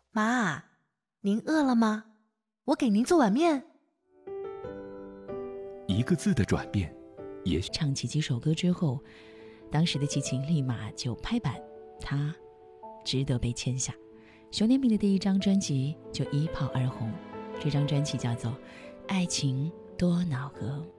妈，您饿了吗？我给您做碗面。 一个字的转变，也许唱起几首歌之后，当时的齐秦立马就拍板，他值得被签下。熊天平的第一张专辑就一炮而红，这张专辑叫做《爱情多恼河》。